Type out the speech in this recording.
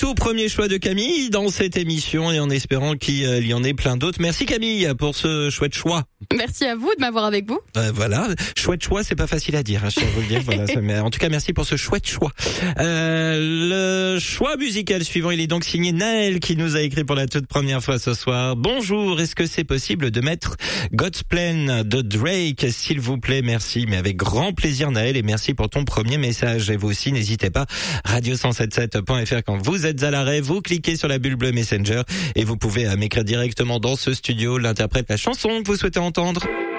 Tout premier choix de Camille dans cette émission et en espérant qu'il y en ait plein d'autres. Merci Camille pour ce chouette choix. Merci à vous de m'avoir avec vous. Voilà, chouette choix, c'est pas facile à dire, je tiens à vous le dire. Voilà, mais en tout cas, merci pour ce chouette choix. Le choix musical suivant, il est donc signé Naël qui nous a écrit pour la toute première fois ce soir. Bonjour, est-ce que c'est possible de mettre God's Plan de Drake, s'il vous plaît? Merci, mais avec grand plaisir Naël, et merci pour ton premier message. Et vous aussi, n'hésitez pas, radio177.fr quand vous êtes à l'arrêt, vous cliquez sur la bulle bleue Messenger et vous pouvez m'écrire directement dans ce studio l'interprète, la chanson que vous souhaitez entendre.